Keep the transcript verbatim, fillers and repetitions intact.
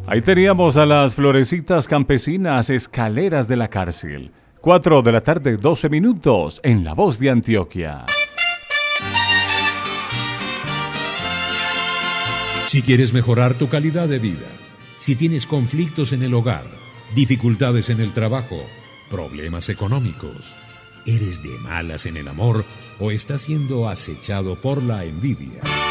Ahí teníamos a las Florecitas Campesinas, Escaleras de la Cárcel. Cuatro de la tarde, doce minutos, en La Voz de Antioquia. Si quieres mejorar tu calidad de vida, si tienes conflictos en el hogar, dificultades en el trabajo, problemas económicos, eres de malas en el amor o estás siendo acechado por la envidia.